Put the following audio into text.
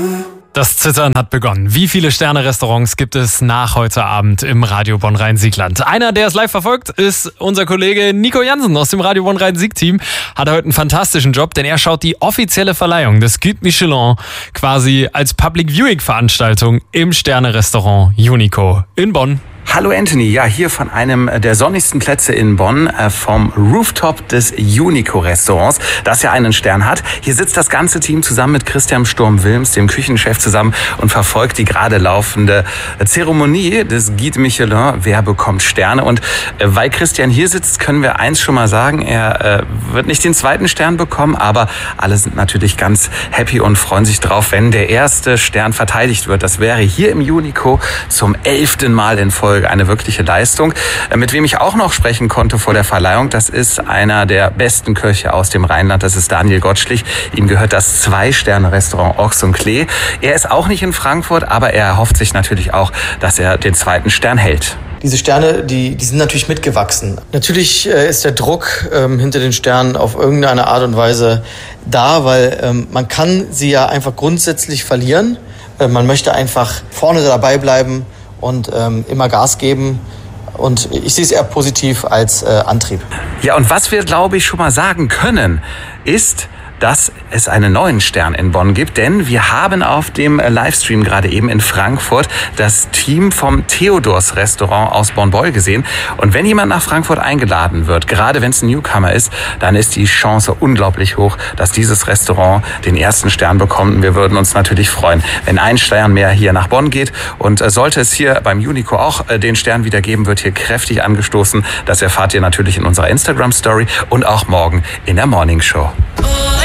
Das Zittern hat begonnen. Wie viele Sterne-Restaurants gibt es nach heute Abend im Radio Bonn-Rhein-Sieg-Land? Einer, der es live verfolgt, ist unser Kollege Nico Jansen aus dem Radio Bonn-Rhein-Sieg-Team. Hat heute einen fantastischen Job, denn er schaut die offizielle Verleihung des Guide Michelin quasi als Public Viewing-Veranstaltung im Sterne-Restaurant Unico in Bonn. Hallo Anthony, ja, hier von einem der sonnigsten Plätze in Bonn, vom Rooftop des Unico-Restaurants, das ja einen Stern hat. Hier sitzt das ganze Team zusammen mit Christian Sturm-Wilms, dem Küchenchef, zusammen und verfolgt die gerade laufende Zeremonie des Guide Michelin. Wer bekommt Sterne? Und weil Christian hier sitzt, können wir eins schon mal sagen, er wird nicht den zweiten Stern bekommen, aber alle sind natürlich ganz happy und freuen sich drauf, wenn der erste Stern verteidigt wird. Das wäre hier im Unico zum 11. Mal in Folge eine wirkliche Leistung. Mit wem ich auch noch sprechen konnte vor der Verleihung, das ist einer der besten Köche aus dem Rheinland, das ist Daniel Gottschlich. Ihm gehört das 2-Sterne-Restaurant Ochs und Klee. Er ist auch nicht in Frankfurt, aber er erhofft sich natürlich auch, dass er den zweiten Stern hält. Diese Sterne, die sind natürlich mitgewachsen. Natürlich ist der Druck hinter den Sternen auf irgendeine Art und Weise da, weil man kann sie ja einfach grundsätzlich verlieren. Man möchte einfach vorne dabei bleiben und immer Gas geben. Und ich sehe es eher positiv als Antrieb. Ja, und was wir, glaube ich, schon mal sagen können, ist, dass es einen neuen Stern in Bonn gibt, denn wir haben auf dem Livestream gerade eben in Frankfurt das Team vom Theodors Restaurant aus Bonn-Beul gesehen. Und wenn jemand nach Frankfurt eingeladen wird, gerade wenn es ein Newcomer ist, dann ist die Chance unglaublich hoch, dass dieses Restaurant den ersten Stern bekommt. Und wir würden uns natürlich freuen, wenn ein Stern mehr hier nach Bonn geht. Und sollte es hier beim Unico auch den Stern wieder geben, wird hier kräftig angestoßen. Das erfahrt ihr natürlich in unserer Instagram-Story und auch morgen in der Morning Show.